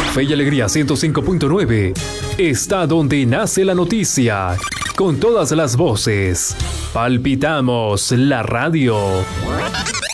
Fe y Alegría 105.9 está donde nace la noticia, con todas las voces. Palpitamos la radio.